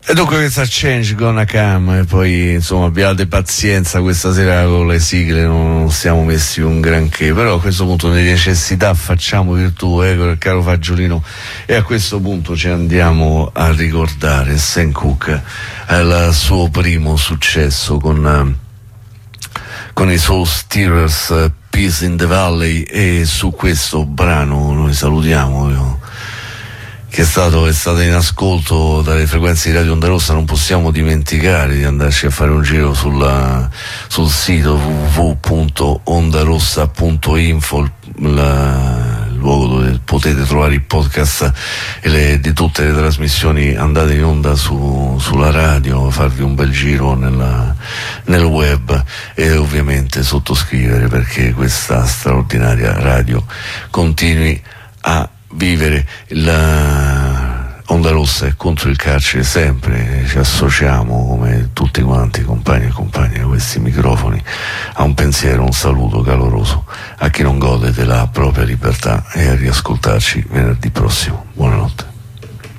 E dunque questa Change Gonna Come, e poi insomma abbiate pazienza, questa sera con le sigle non siamo messi un granché, però a questo punto di necessità facciamo virtù, caro Fagiolino, e a questo punto ci andiamo a ricordare Sam Cooke, il suo primo successo con i Soul Stirrers, Peace in the Valley, e su questo brano noi salutiamo che è stato in ascolto dalle frequenze di Radio Onda Rossa. Non possiamo dimenticare di andarci a fare un giro sul sito www.ondarossa.info, il luogo dove potete trovare i podcast di tutte le trasmissioni andate in onda sulla radio, farvi un bel giro nel web e ovviamente sottoscrivere perché questa straordinaria radio continui a vivere. Onda Rossa è contro il carcere sempre, ci associamo come tutti quanti, compagni e compagne, a questi microfoni, a un pensiero, un saluto caloroso a chi non gode della propria libertà, e a riascoltarci venerdì prossimo. Buonanotte.